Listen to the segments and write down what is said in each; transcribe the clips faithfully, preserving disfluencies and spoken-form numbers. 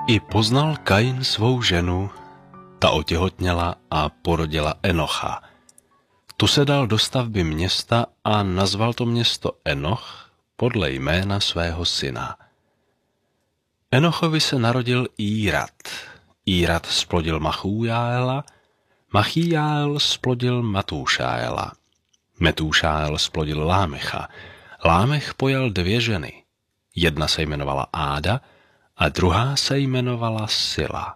I poznal Kain svou ženu, ta otěhotněla a porodila Enocha. Tu se dal do stavby města a nazval to město Enoch podle jména svého syna. Enochovi se narodil Írad. Írad splodil Machújáela, Machíjáel splodil Matúšáela. Metúšáel splodil Lámecha. Lámech pojal dvě ženy. Jedna se jmenovala Áda a druhá se jmenovala Sila.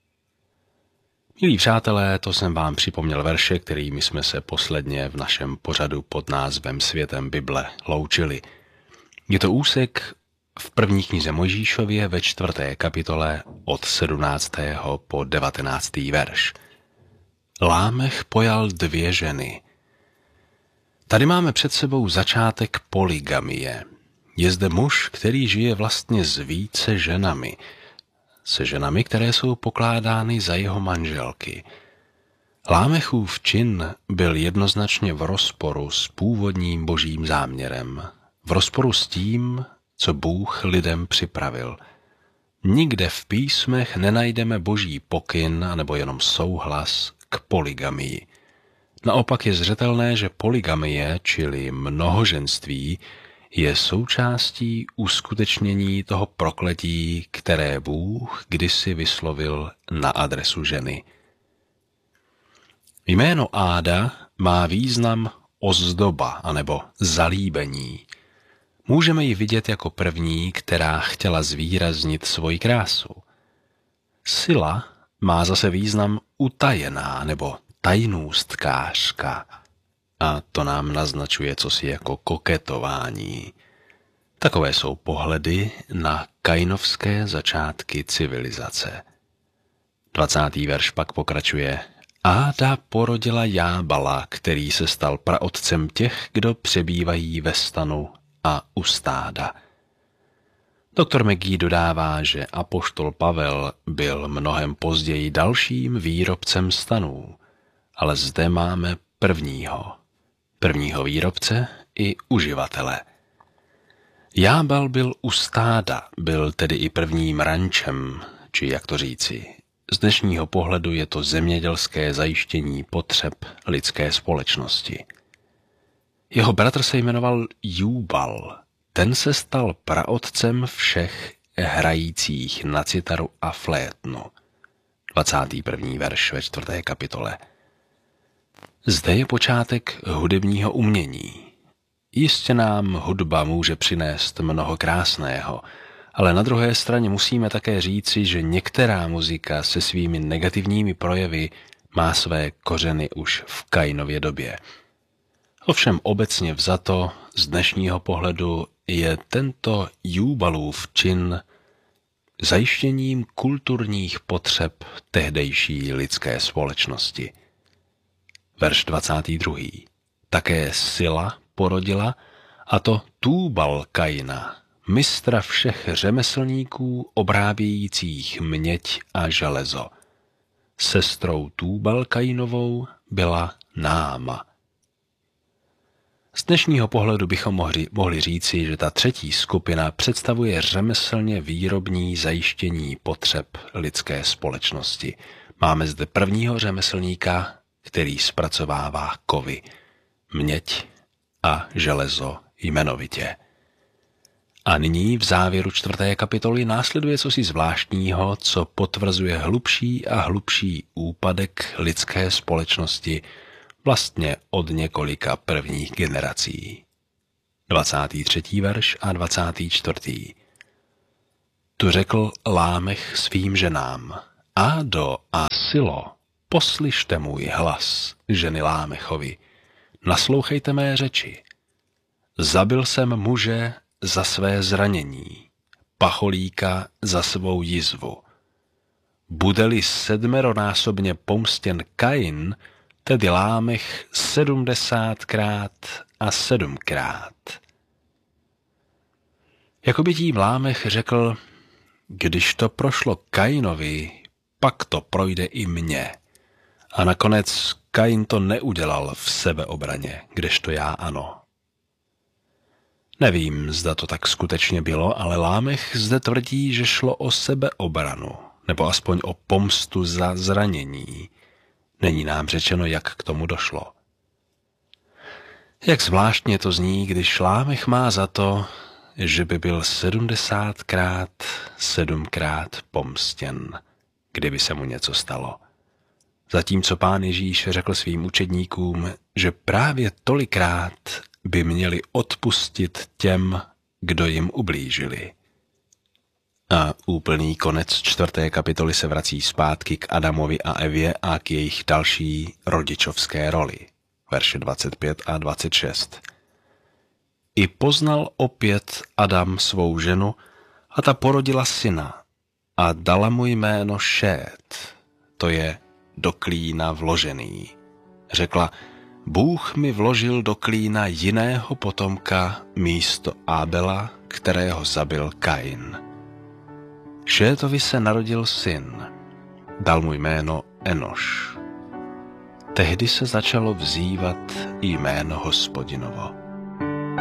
Milí přátelé, to jsem vám připomněl verše, kterými jsme se posledně v našem pořadu pod názvem Světem Bible loučili. Je to úsek v první knize Mojžíšově ve čtvrté kapitole od sedmnáctého po devatenáctý verš. Lámech pojal dvě ženy. Tady máme před sebou začátek polygamie. Je zde muž, který žije vlastně s více ženami. Se ženami, které jsou pokládány za jeho manželky. Lámechův čin byl jednoznačně v rozporu s původním božím záměrem. V rozporu s tím, co Bůh lidem připravil. Nikde v písmech nenajdeme boží pokyn anebo jenom souhlas k polygamii. Naopak je zřetelné, že polygamie, čili mnohoženství, je součástí uskutečnění toho prokletí, které Bůh kdysi vyslovil na adresu ženy. Jméno Áda má význam ozdoba anebo zalíbení. Můžeme ji vidět jako první, která chtěla zvýraznit svoji krásu. Sila má zase význam utajená nebo tajnůstkářka. A to nám naznačuje cosi jako koketování. Takové jsou pohledy na kainovské začátky civilizace. dvacátý verš pak pokračuje. Áda porodila Jábala, který se stal praotcem těch, kdo přebývají ve stanu a u stáda. Doktor McGee dodává, že apoštol Pavel byl mnohem později dalším výrobcem stanů, ale zde máme prvního. Prvního výrobce i uživatele. Jábal byl u stáda, byl tedy i prvním rančem, či jak to říci. Z dnešního pohledu je to zemědělské zajištění potřeb lidské společnosti. Jeho bratr se jmenoval Júbal. Ten se stal praotcem všech hrajících na citaru a flétnu. dvacátý první verš ve čtvrté kapitole. Zde je počátek hudebního umění. Jistě nám hudba může přinést mnoho krásného, ale na druhé straně musíme také říci, že některá muzika se svými negativními projevy má své kořeny už v Kainově době. Ovšem obecně vzato z dnešního pohledu je tento Júbalův čin zajištěním kulturních potřeb tehdejší lidské společnosti. Verš dvacátý druhý. Také Sila porodila, a to Túbal Kaina, mistra všech řemeslníků obrábějících měď a železo. Sestrou Túbal Kainovou byla Náama. Z dnešního pohledu bychom mohli, mohli říci, že ta třetí skupina představuje řemeslně výrobní zajištění potřeb lidské společnosti. Máme zde prvního řemeslníka, který zpracovává kovy, měď a železo jmenovitě. A nyní v závěru čtvrté kapitoly následuje cosi zvláštního, co potvrzuje hlubší a hlubší úpadek lidské společnosti vlastně od několika prvních generací. dvacátý třetí verš a dvacátý čtvrtý. Tu řekl Lámech svým ženám: Ádo a Silo, poslyšte můj hlas, ženy Lámechovi, naslouchejte mé řeči. Zabil jsem muže za své zranění, pacholíka za svou jizvu. Bude-li sedmeronásobně pomstěn Kain, tedy Lámech sedmdesátkrát a sedmkrát. Jakoby tím Lámech řekl, když to prošlo Kainovi, pak to projde i mně. A nakonec Kain to neudělal v sebeobraně, kdežto já ano. Nevím, zda to tak skutečně bylo, ale Lámech zde tvrdí, že šlo o sebeobranu, nebo aspoň o pomstu za zranění. Není nám řečeno, jak k tomu došlo. Jak zvláštně to zní, když Lámech má za to, že by byl sedmdesátkrát sedmkrát pomstěn, kdyby se mu něco stalo. Zatímco Pán Ježíš řekl svým učedníkům, že právě tolikrát by měli odpustit těm, kdo jim ublížili. A úplný konec čtvrté kapitoly se vrací zpátky k Adamovi a Evě a k jejich další rodičovské roli. Verše dvacet pět a dvacet šest. I poznal opět Adam svou ženu a ta porodila syna a dala mu jméno Šét, to je do klína vložený. Řekla, Bůh mi vložil do klína jiného potomka místo Ábela, kterého zabil Kain. Šétovi se narodil syn, dal mu jméno Enoš. Tehdy se začalo vzývat jméno Hospodinovo.